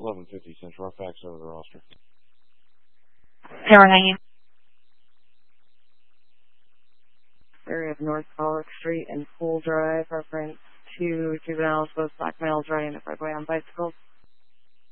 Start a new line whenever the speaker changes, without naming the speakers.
1150 Central. Fax over the roster.
Tower 90.
Area of North Pollock Street and Pool Drive, reference 2 juveniles, both black males riding the roadway on bicycles.